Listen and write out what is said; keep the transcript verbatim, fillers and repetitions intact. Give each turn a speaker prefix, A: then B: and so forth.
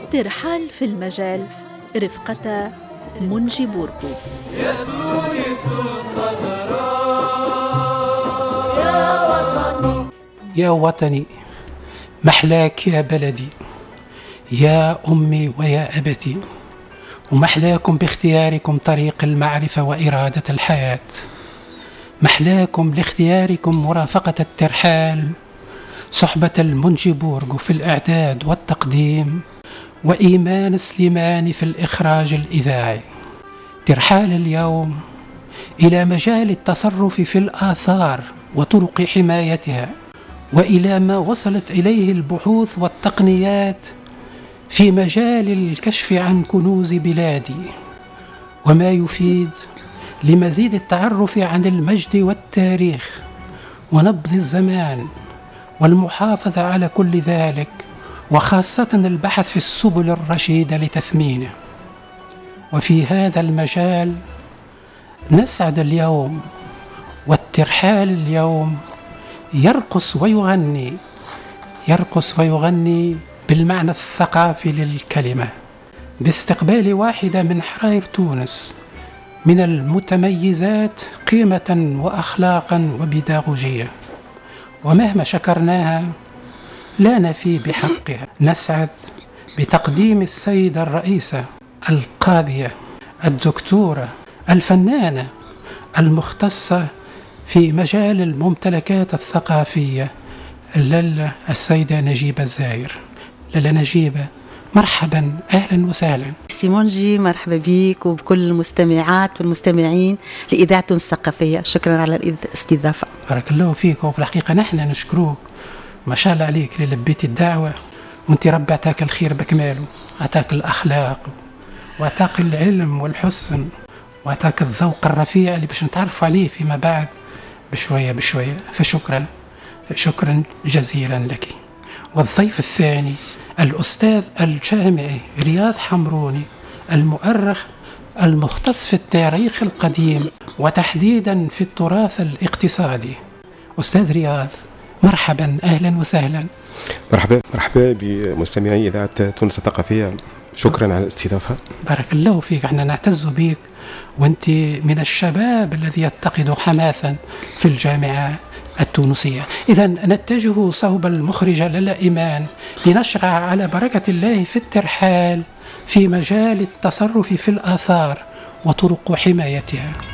A: ترحال في المجال رفقة منجي بوركو.
B: يا تونس الخضراء
C: يا وطني
D: يا وطني محلاك يا بلدي، يا أمي ويا أبتي، ومحلاكم باختياركم طريق المعرفة وإرادة الحياة، محلاكم لاختياركم مرافقة الترحال، صحبة المنجي بوركو في الإعداد والتقديم، وإيمان سليماني في الإخراج الإذاعي. ترحال اليوم إلى مجال التصرف في الآثار وطرق حمايتها، وإلى ما وصلت إليه البحوث والتقنيات في مجال الكشف عن كنوز بلادي، وما يفيد لمزيد التعرف عن المجد والتاريخ ونبض الزمان والمحافظة على كل ذلك، وخاصة البحث في السبل الرشيدة لتثمينه. وفي هذا المجال نسعد اليوم، والترحال اليوم يرقص ويغني، يرقص ويغني بالمعنى الثقافي للكلمة، باستقبال واحدة من حراير تونس من المتميزات قيمة وأخلاقا وبداغجية، ومهما شكرناها لا نفي بحقها. نسعد بتقديم السيدة الرئيسة القاضية الدكتورة الفنانة المختصة في مجال الممتلكات الثقافية اللالة السيدة نجيبة الزاير. لاله نجيبة، مرحبا، أهلا وسهلا.
E: سي منجي، مرحبا بك وبكل المستمعات والمستمعين لإذاعة تونس الثقافية. شكرا على الاستضافة.
D: بارك الله فيك. وفي الحقيقة نحن نشكروك، ما شاء الله عليك اللي لبيتي الدعوة، وانت ربي اعطاك الخير بكماله، اعطاك الأخلاق واعطاك العلم والحسن واعطاك الذوق الرفيع اللي باش نتعرف عليه فيما بعد بشوية بشوية. فشكرا، شكرا جزيلا لك. والضيف الثاني الأستاذ الجامعي رياض حمروني، المؤرخ المختص في التاريخ القديم وتحديدا في التراث الاقتصادي. أستاذ رياض، مرحبا، أهلا وسهلا.
F: مرحبا مرحبا بمستمعي إذاعة تونس الثقافية، شكرا على الاستضافة.
D: بارك الله فيك، احنا نعتز بك، وانت من الشباب الذي يتقد حماسا في الجامعة التونسية. إذا نتجه صوب المخرجة لاله إيمان لنشرع على بركة الله في الترحال في مجال التصرف في الآثار وطرق حمايتها.